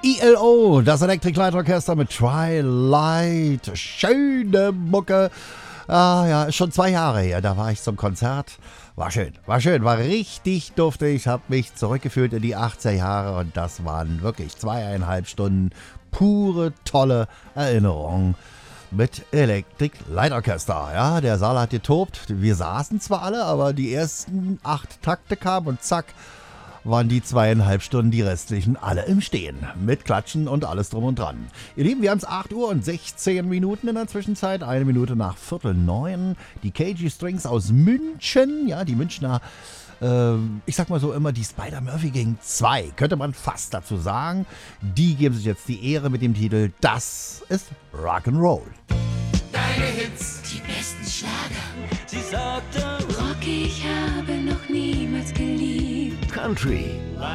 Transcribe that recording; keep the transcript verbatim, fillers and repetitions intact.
E L O, das Electric Light Orchester mit Twilight. Schöne Mucke. Ah ja, ist schon zwei Jahre her, da war ich zum Konzert. War schön, war schön, war richtig duftig. Hab mich zurückgefühlt in die achtziger Jahre und das waren wirklich zweieinhalb Stunden pure, tolle Erinnerungen mit Electric Light Orchester. Ja, der Saal hat getobt. Wir saßen zwar alle, aber die ersten acht Takte kamen und zack, waren die zweieinhalb Stunden, die restlichen, alle im Stehen. Mit Klatschen und alles drum und dran. Ihr Lieben, wir haben es acht Uhr und sechzehn Minuten in der Zwischenzeit. Eine Minute nach Viertel neun. Die K G Strings aus München. Ja, die Münchner, äh, ich sag mal so immer, die Spider-Murphy Gang zwei, könnte man fast dazu sagen. Die geben sich jetzt die Ehre mit dem Titel Das ist Rock'n'Roll. Deine Hits, die besten Schlager. sie sagte, Rock, ich habe noch niemals geliebt. Country.